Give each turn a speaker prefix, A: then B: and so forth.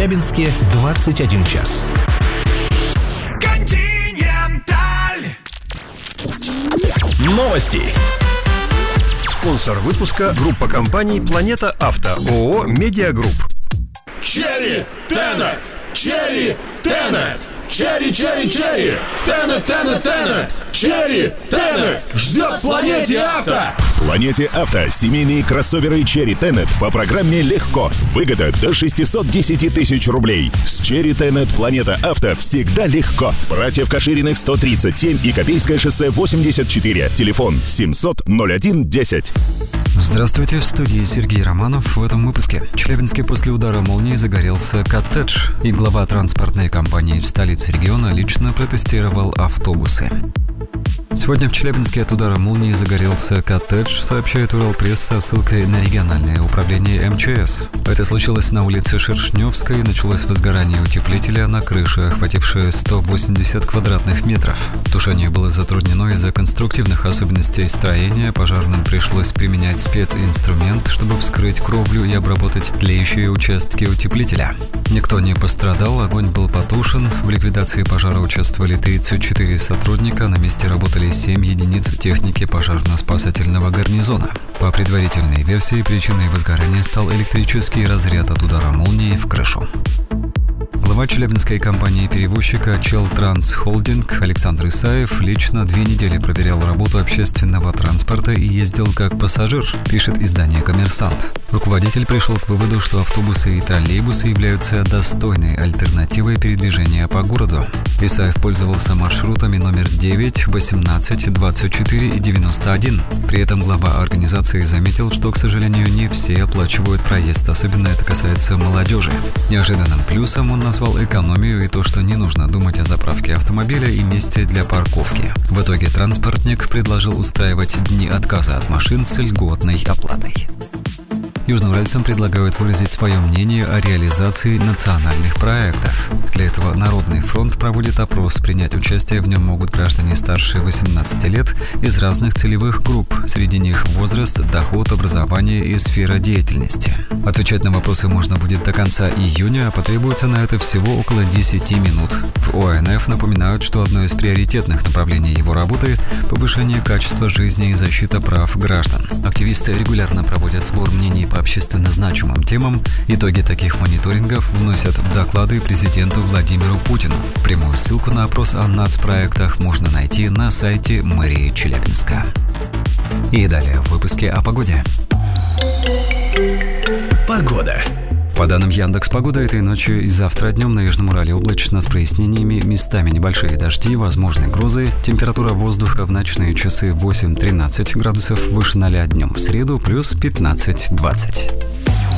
A: Челябинске 21 час.
B: Континенталь.
C: Новости. Спонсор выпуска — группа компаний «Планета Авто», ООО «Медиагрупп».
B: Черри Тенет! Черри Тенет! Черри, черри, черри! Тенет, Тенет, Тенет! Черри Тенет! Ждет в «Планете Авто».
D: В «Планете Авто» семейные кроссоверы Cherry Tenet по программе «Легко». Выгода до 610 тысяч рублей. С Cherry Tenet «Планета Авто» всегда легко. Братьев Кашириных 137 и Копейское шоссе 84. Телефон 700-01-10.
E: Здравствуйте, в студии Сергей Романов. В этом выпуске. В Челябинске после удара молнии загорелся коттедж, и глава транспортной компании в столице региона лично протестировал автобусы. Сегодня в Челябинске от удара молнии загорелся коттедж, сообщает Уралпресс со ссылкой на региональное управление МЧС. Это случилось на улице Шершневской, началось возгорание утеплителя на крыше, охватившее 180 квадратных метров. Тушение было затруднено из-за конструктивных особенностей строения, пожарным пришлось применять специнструмент, чтобы вскрыть кровлю и обработать тлеющие участки утеплителя. Никто не пострадал, огонь был потушен, в ликвидации пожара участвовали 34 сотрудника, на месте работали 7 единиц техники пожарно-спасательного гарнизона. По предварительной версии, причиной возгорания стал электрический разряд от удара молнии в крышу. Глава челябинской компании-перевозчика «Челтранс Холдинг» Александр Исаев лично 2 недели проверял работу общественного транспорта и ездил как пассажир, пишет издание «Коммерсант». Руководитель пришел к выводу, что автобусы и троллейбусы являются достойной альтернативой передвижения по городу. Исаев пользовался маршрутами номер 9, 18, 24 и 91. При этом глава организации заметил, что, к сожалению, не все оплачивают проезд, особенно это касается молодежи. Неожиданным плюсом он назвал экономию и то, что не нужно думать о заправке автомобиля и месте для парковки. В итоге транспортник предложил устраивать дни отказа от машин с льготной оплатой. Южноуральцам предлагают выразить свое мнение о реализации национальных проектов. Для этого Народный фронт проводит опрос. Принять участие в нем могут граждане старше 18 лет из разных целевых групп. Среди них возраст, доход, образование и сфера деятельности. Отвечать на вопросы можно будет до конца июня, а потребуется на это всего около 10 минут. В ОНФ напоминают, что одно из приоритетных направлений его работы – повышение качества жизни и защита прав граждан. Активисты регулярно проводят сбор мнений по общественно значимым темам. Итоги таких мониторингов вносят в доклады президенту Владимиру Путину. Прямую ссылку на опрос о нацпроектах можно найти на сайте мэрии Челябинска. И далее в выпуске о погоде.
A: Погода.
E: По данным Яндекс.Погода, этой ночью и завтра днем на Южном Урале облачно с прояснениями, местами небольшие дожди, возможны грозы. Температура воздуха в ночные часы 8-13 градусов, выше 0 днем. В среду плюс 15-20.